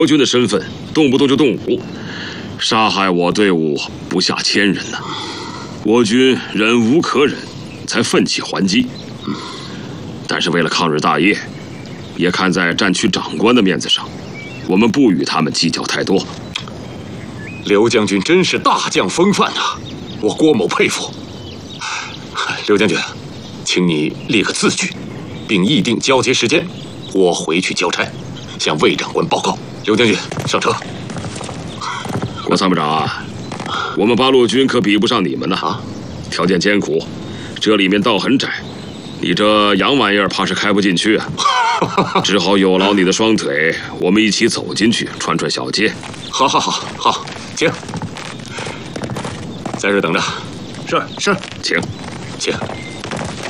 国军的身份，动不动就动武，杀害我队伍不下1000人呢。我军忍无可忍，才奋起还击。但是为了抗日大业，也看在战区长官的面子上，我们不与他们计较太多。 刘将军真是大将风范呐，我郭某佩服。刘将军，请你立个字据，并议定交接时间，我回去交差，向魏长官报告。刘将军，上车。 郭参谋长啊，我们八路军可比不上你们呢。条件艰苦，这里面道很窄，你这洋玩意儿怕是开不进去啊。只好有劳你的双腿，我们一起走进去，串串小街。 好，请，在这等着。 是， 请。